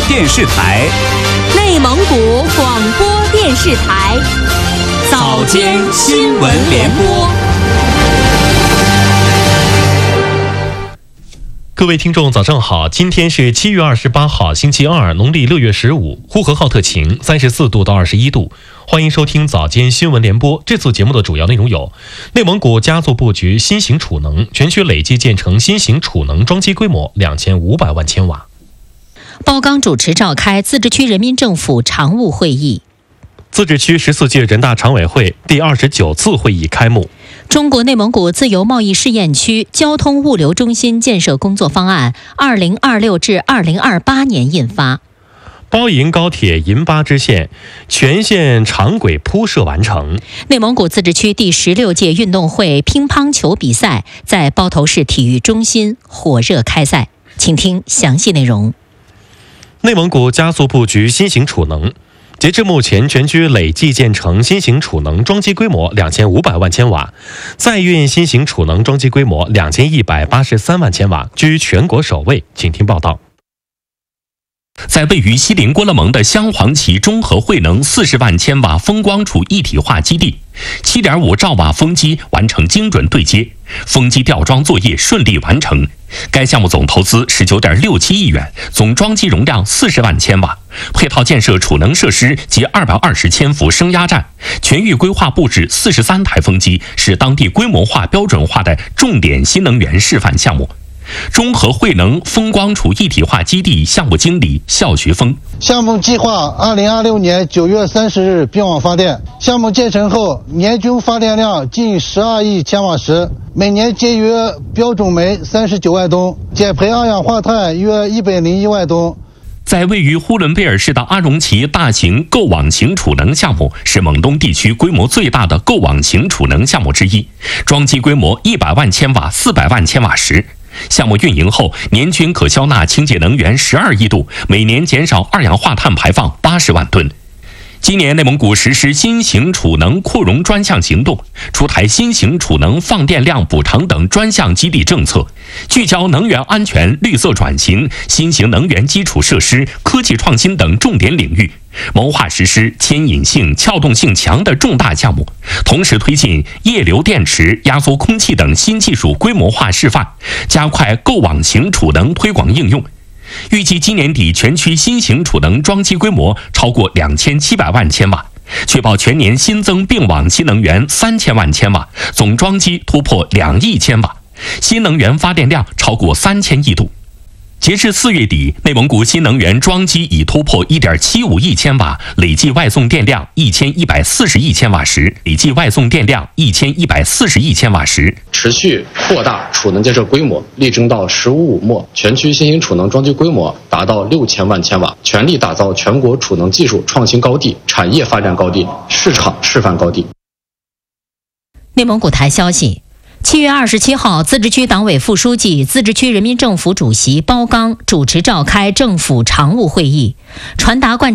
电视台， 内蒙古广播电视台， 早间新闻联播。 各位听众早上好，今天是7月28号星期二，农历6月15，呼和浩特晴，34度到21度。欢迎收听早间新闻联播。这次节目的主要内容有：内蒙古加速布局新型储能，全区累计建成新型储能装机规模2500万千瓦。 包钢主持召开自治区人民政府常务会议。 自治区14届人大常委会第29次会议开幕。 中国内蒙古自由贸易试验区交通物流中心建设工作方案2026至2028年印发。 包银高铁银巴支线全线长轨铺设完成。 内蒙古自治区第16届运动会乒乓球比赛在包头市体育中心火热开赛，请听详细内容。 内蒙古加速布局新型储能，截至目前，全区累计建成新型储能装机规模2500万千瓦，在运新型储能装机规模2183万千瓦，居全国首位。请听报道。 在位于锡林郭勒盟的镶黄旗中和汇能40万千瓦风光储一体化基地，7.5兆瓦风机完成精准对接，风机吊装作业顺利完成。该项目总投资19.67亿元，总装机容量40万千瓦，配套建设储能设施及220千伏升压站，全域规划布置43台风机，是当地规模化标准化的重点新能源示范项目。中和汇能风光储一体化基地项目经理肖学峰： 项目计划2026年9月30日并网发电，项目建成后年均发电量近12亿千瓦时，每年节约标准煤39万吨，减排二氧化碳约101万吨。 在位于呼伦贝尔市的阿荣旗大型构网型储能项目是蒙东地区规模最大的构网型储能项目之一，装机规模100万千瓦、400万千瓦时。项目运营后，年均可消纳清洁能源12亿度，每年减少二氧化碳排放80万吨。今年内蒙古实施新型储能扩容专项行动，出台新型储能放电量补偿等专项激励政策，聚焦能源安全、绿色转型、新型能源基础设施、科技创新等重点领域，谋划实施牵引性、撬动性强的重大项目，同时推进液流电池、压缩空气等新技术规模化示范，加快构网型储能推广应用。预计今年底全区新型储能装机规模超过2700万千瓦，确保全年新增并网新能源3000万千瓦，总装机突破2亿千瓦，新能源发电量超过3000亿度。截至4月底，内蒙古新能源装机已突破1.75亿千瓦，累计外送电量1140亿千瓦时， 持续扩大储能建设规模，力争到15五末全区新型储能装机规模达到6000万千瓦，全力打造全国储能技术创新高地、产业发展高地、市场示范高地。 内蒙古台消息，7月27号，自治区党委副书记、自治区人民政府主席包钢主持召开政府常务会议，传达贯